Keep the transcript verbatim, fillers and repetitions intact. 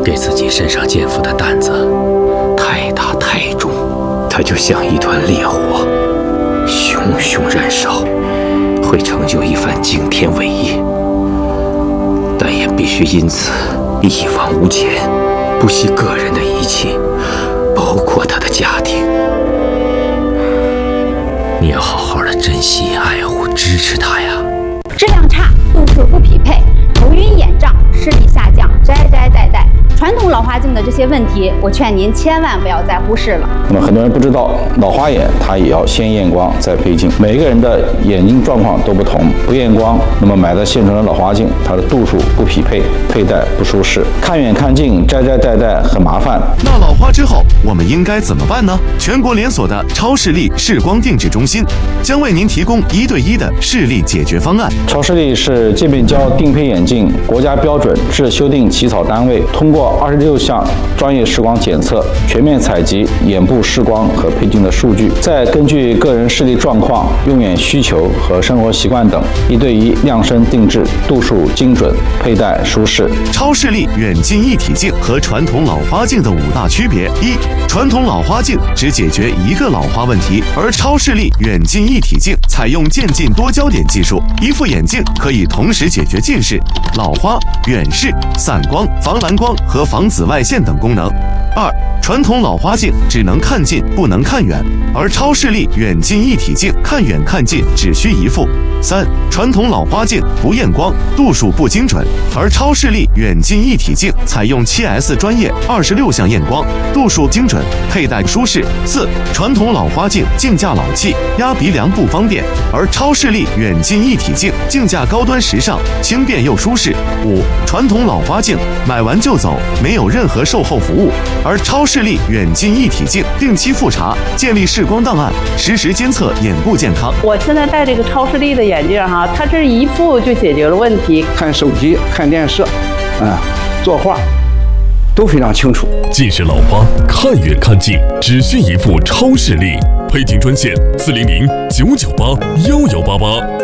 给自己身上肩负的担子太大太重，它就像一团烈火，熊熊燃烧，会成就一番惊天伟业，但也必须因此一往无前，不惜个人的一切，包括他的家庭。你要好好的珍惜、爱护、支持他呀。 质量差，度数不匹配，头晕眼胀，视力下降，摘摘带带，传统老花镜的这些问题，我劝您千万不要再忽视了。 那么很多人不知道，老花眼它也要先验光再配镜，每个人的眼睛状况都不同，不验光，那么买的现成的老花镜，它的度数不匹配，佩戴不舒适，看远看近，摘摘带带很麻烦。 那老花之后，我们应该怎么办呢？全国连锁的超视力视光定制中心将为您提供一对一的视力解决方案。 超视力是界面胶定配眼镜国家标准制修订起草单位，通过二十六项专业视光检测，全面采集眼部视光和配镜的数据，再根据个人视力状况、用眼需求和生活习惯等，一对一量身定制，度数精准，佩戴舒适。 超视力远近一体镜和传统老花镜的五大区别：一、传统老花镜只解决一个老花问题，而超视力远近一体镜采用渐近多焦点技术，一副眼镜可以同时解决近视、老花、远视、散光、防蓝光和防紫外线等功能。二、传统老花镜只能看近不能看远，而超视力远近一体镜看远看近只需一副。三、传统老花镜不验光，度数不精准，而超视力远近一体镜采用 七 S 专业二十六项验光，度数精准，佩戴舒适。四、传统老花镜镜架老气，压鼻梁不方便，而超视力远近一体镜镜架高端时尚，轻便又舒适。五、传统老花镜买完就走，没有任何售后服务，而超视力远近一体镜定期复查，建立视光档案，实时监测眼部健康。 我现在戴这个超视力的眼镜哈，它这一副就解决了问题， 看手机、看电视，啊，作画都非常清楚。 近视老花看远看近只需一副超视力，配镜专线四零零九九八幺幺八八。